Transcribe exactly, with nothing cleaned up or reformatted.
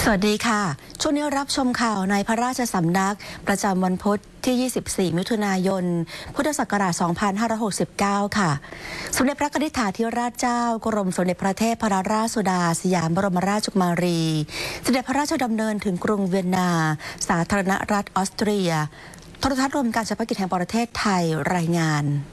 สวัสดีค่ะช่วงนี้รับชมข่าวในพระราชสำนักประจำวันพุธที่ ยี่สิบสี่ มิถุนายน พุทธศักราช สองพันห้าร้อยหกสิบเก้า ค่ะสมเด็จพระนิธิถาธิราชเจ้ากรมสมเด็จพระเทพรัตนราชสุดาสยามบรมราชกุมารีเสด็จพระราชดำเนินถึงกรุงเวียนนาสาธารณรัฐออสเตรียโทรทัศน์รวมการเฉพาะกิจแห่งประเทศไทยรายงาน